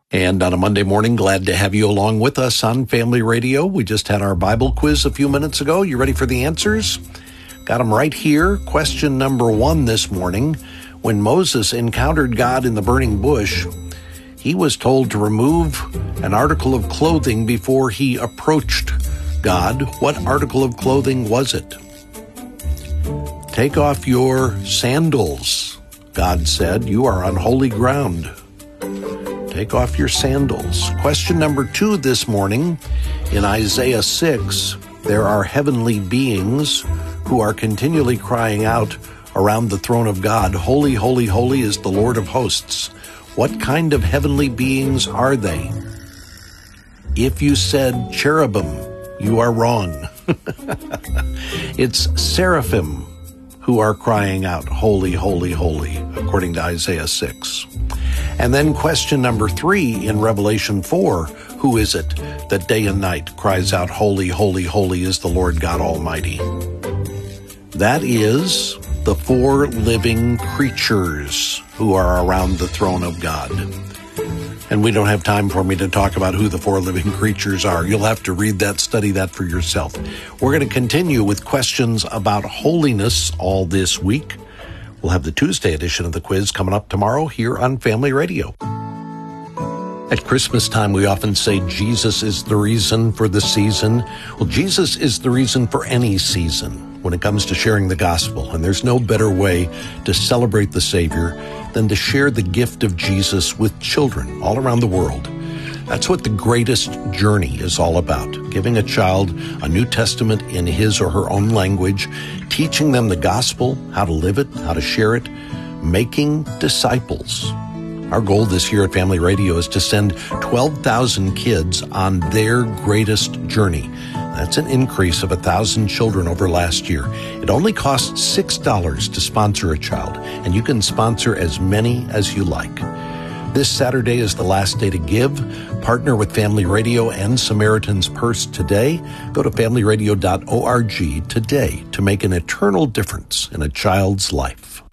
And on a Monday morning, glad to have you along with us on Family Radio. We just had our Bible quiz a few minutes ago. You ready for the answers? Got them right here. Question number 1 this morning. When Moses encountered God in the burning bush, he was told to remove an article of clothing before he approached God. What article of clothing was it? Take off your sandals, God said. You are on holy ground. Take off your sandals. Question number 2 this morning. In Isaiah 6, there are heavenly beings who are continually crying out around the throne of God, "Holy, holy, holy is the Lord of hosts." What kind of heavenly beings are they? If you said cherubim, you are wrong. It's seraphim who are crying out, "Holy, holy, holy," according to Isaiah 6. And then question number 3 in Revelation 4, who is it that day and night cries out, "Holy, holy, holy is the Lord God Almighty"? That is the 4 living creatures who are around the throne of God. And we don't have time for me to talk about who the 4 living creatures are. You'll have to read that, study that for yourself. We're going to continue with questions about holiness all this week. We'll have the Tuesday edition of the quiz coming up tomorrow here on Family Radio. At Christmas time, we often say Jesus is the reason for the season. Well, Jesus is the reason for any season when it comes to sharing the gospel. And there's no better way to celebrate the Savior than to share the gift of Jesus with children all around the world. That's what the greatest journey is all about, giving a child a New Testament in his or her own language, teaching them the gospel, how to live it, how to share it, making disciples. Our goal this year at Family Radio is to send 12,000 kids on their greatest journey. That's an increase of 1,000 children over last year. It only costs $6 to sponsor a child, and you can sponsor as many as you like. This Saturday is the last day to give. Partner with Family Radio and Samaritan's Purse today. Go to familyradio.org today to make an eternal difference in a child's life.